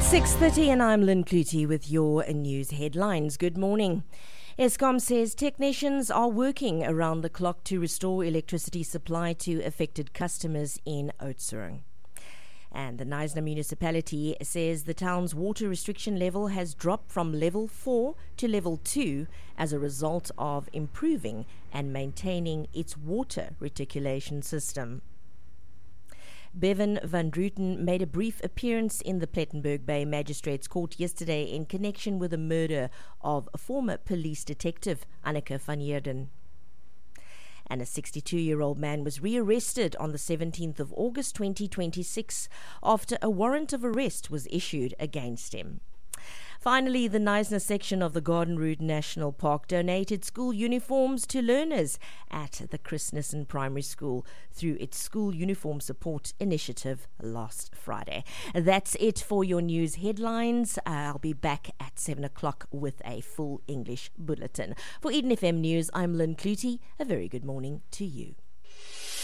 It's 6:30 and I'm Lynn Clutie with your news headlines. Good morning. Eskom says technicians are working around the clock to restore electricity supply to affected customers in Oudtshoorn. And the Knysna municipality says the town's water restriction level has dropped from level 4 to level 2 as a result of improving and maintaining its water reticulation system. Bevan van Druten made a brief appearance in the Plettenberg Bay Magistrates Court yesterday in connection with the murder of a former police detective, Anneke van Heerden. And a 62-year-old man was rearrested on the 17th of August 2026 after a warrant of arrest was issued against him. Finally, the Knysna section of the Garden Route National Park donated school uniforms to learners at the Chris Nissen Primary School through its school uniform support initiative last Friday. That's it for your news headlines. I'll be back at 7 o'clock with a full English bulletin. For Eden FM News, I'm Lynn Clutie. A very good morning to you.